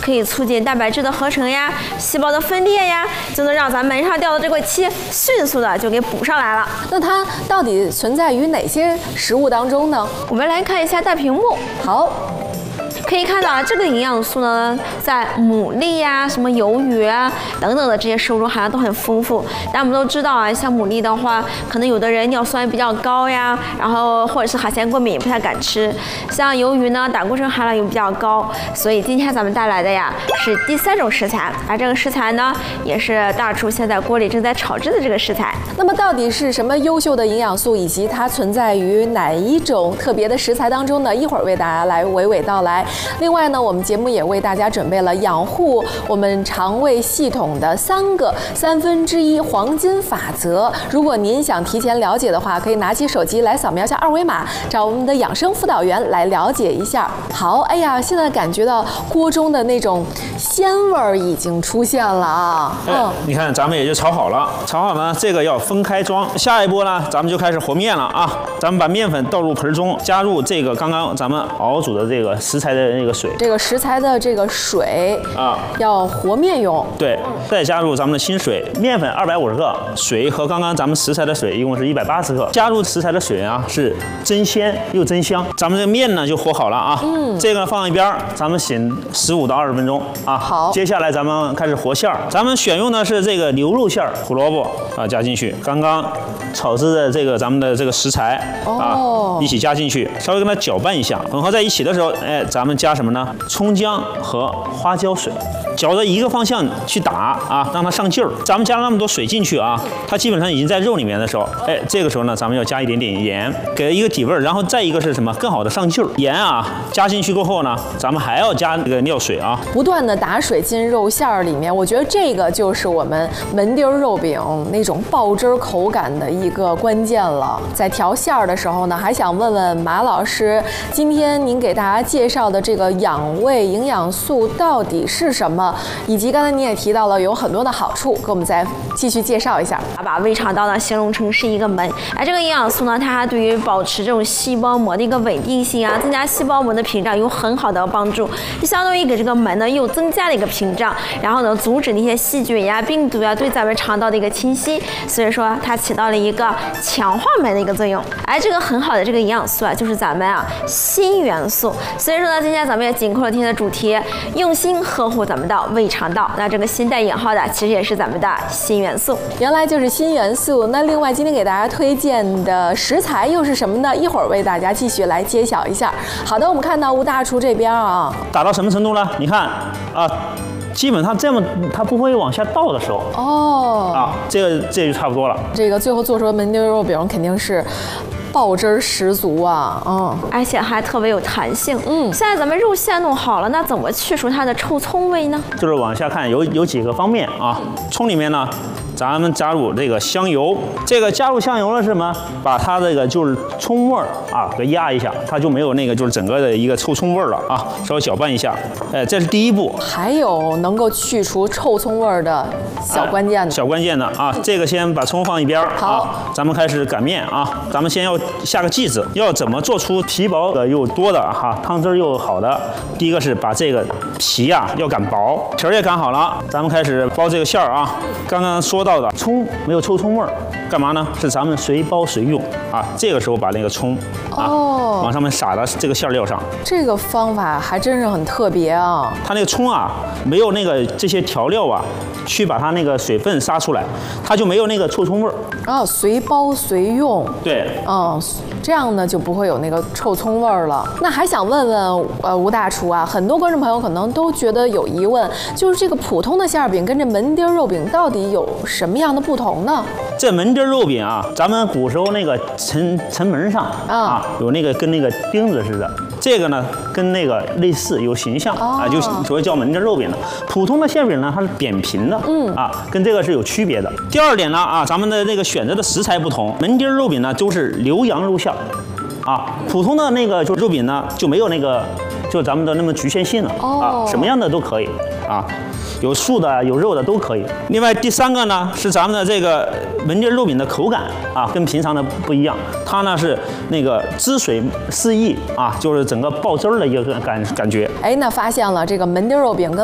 可以促进蛋白质的合成呀、细胞的分裂呀，就能让咱门上掉的这个漆迅速的就给补上来了。 那它到底存在于哪些食物当中呢？ 我们来看一下大屏幕。 好。 可以看到这个营养素呢，在牡蛎呀、什么鱿鱼啊等等的这些食物中含量都很丰富。但我们都知道啊，像牡蛎的话，可能有的人尿酸比较高呀，然后或者是海鲜过敏不太敢吃。像鱿鱼呢，胆固醇含量又比较高，所以今天咱们带来的呀是第3种食材，而这个食材呢，也是大厨现在锅里正在炒制的这个食材。 那么到底是什么优秀的营养素，以及它存在于哪一种特别的食材当中呢？一会儿为大家来娓娓道来。另外呢，我们节目也为大家准备了养护我们肠胃系统的3个1/3黄金法则。如果您想提前了解的话，可以拿起手机来扫描一下2维码，找我们的养生辅导员来了解一下。好，哎呀，现在感觉到锅中的那种鲜味儿已经出现了啊！ 你看咱们也就炒好了，炒好了这个要分开装。下一步呢，咱们就开始和面了啊！咱们把面粉倒入盆中，加入这个刚刚咱们熬煮的这个食材的那个水。 这个食材的这个水啊，要和面用。 对，再加入咱们的清水，面粉250克，水和刚刚咱们食材的水一共是180克。加入食材的水啊，是增鲜又增香。咱们这面呢就和好了啊。这个放一边，咱们醒15到20分钟啊。 好。接下来咱们开始和馅儿，咱们选用的是这个牛肉馅儿，胡萝卜啊加进去，刚刚炒制的这个咱们的这个食材啊一起加进去，稍微跟它搅拌一下，混合在一起的时候，哎，咱们加什么呢？葱姜和花椒水，搅着一个方向去打啊，让它上劲儿。咱们加了那么多水进去啊，它基本上已经在肉里面的时候，哎，这个时候呢，咱们要加一点点盐，给一个底味儿。然后再一个是什么？更好的上劲儿。盐啊，加进去过后呢，咱们还要加这个料水啊， 不断的打水进肉馅儿里面。我觉得这个就是我们门钉肉饼那种爆汁口感的一个关键了。在调馅儿的时候呢，还想问问马老师，今天您给大家介绍的这个养胃营养素到底是什么？以及刚才你也提到了有很多的好处，给我们再继续介绍一下。 把胃肠道呢形容成是一个门，而这个营养素呢，它还对于保持这种细胞膜的一个稳定性啊，增加细胞膜的屏障有很好的帮助，就相当于给这个门呢又增加了一个屏障，然后呢阻止那些细菌呀、病毒呀对咱们肠道的一个侵袭，所以说它起到了一个强化门的一个作用。而这个很好的这个营养素啊，就是咱们啊锌元素。所以说呢，今天咱们也紧扣了今天的主题，用心呵护咱们的胃肠道。那这个锌带引号的，其实也是咱们的锌元素。 原来就是锌元素。那另外今天给大家推荐的食材又是什么呢？一会儿为大家继续来揭晓一下。好的，我们看到吴大厨这边啊， 打到什么程度呢？你看啊。基本上这么它不会往下倒的时候这就差不多了。 这个最后做出门钉肉饼肯定是爆汁十足啊， 而且还特别有弹性。现在咱们肉馅弄好了，那怎么去除它的臭葱味呢？ 就是往下看有几个方面啊。葱里面呢，咱们加入这个香油，这个加入香油了是什么？把它这个就是葱味儿啊给压一下，它就没有那个就是整个的一个臭葱味儿了啊。稍微搅拌一下，哎，这是第一步。 还有能够去除臭葱味儿的小关键的， 小关键的啊。这个先把葱放一边儿，好，咱们开始擀面啊。咱们先要下个剂子，要怎么做出皮薄的又多的哈，汤汁又好的？第一个是把这个皮呀要擀薄，皮儿也擀好了，咱们开始包这个馅儿啊。刚刚说到的葱没有臭葱味儿，干嘛呢？是咱们随包随用啊。这个时候把那个葱往上面撒到这个馅料上，这个方法还真是很特别啊。 它那个葱啊，没有那个这些调料啊，去把它那个水分杀出来，它就没有那个臭葱味儿。 随包随用。 对。 这样呢就不会有那个臭葱味儿了。那还想问问吴大厨啊，很多观众朋友可能都觉得有疑问，就是这个普通的馅饼跟这门钉肉饼到底有什么样的不同呢？ 这门钉肉饼啊，咱们古时候那个城门上有那个跟那个钉子似的，这个呢跟那个类似有形象就所谓叫门钉肉饼的。普通的馅饼呢，它是扁平的，跟这个是有区别的。第二点呢咱们的那个选择的食材不同，门钉肉饼呢就是牛羊肉馅普通的那个就肉饼呢就没有那个就咱们的那么局限性了什么样的都可以有素的有肉的都可以。另外第三个呢是咱们的这个门钉肉饼的口感跟平常的不一样，它呢是那个汁水四溢就是整个爆汁儿的一个感觉。 哎，那发现了这个门钉肉饼跟